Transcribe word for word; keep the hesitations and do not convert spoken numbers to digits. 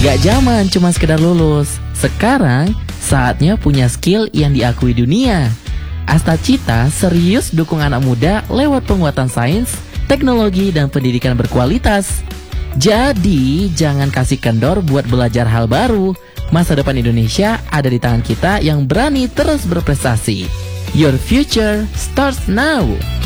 Gak zaman cuma sekedar lulus. Sekarang saatnya punya skill yang diakui dunia. Astacita serius dukung anak muda lewat penguatan sains, teknologi, dan pendidikan berkualitas. Jadi jangan kasih kendor buat belajar hal baru. Masa depan Indonesia ada di tangan kita yang berani terus berprestasi. Your future starts now.